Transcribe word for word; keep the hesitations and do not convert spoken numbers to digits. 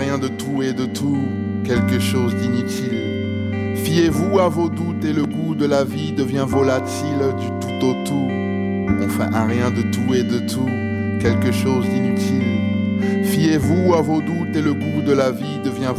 rien de tout et de tout, quelque chose d'inutile. Fiez-vous à vos doutes et le goût de la vie devient volatile du tout au tout. On fait un rien de tout et de tout, quelque chose d'inutile. Fiez-vous à vos doutes et le goût de la vie devient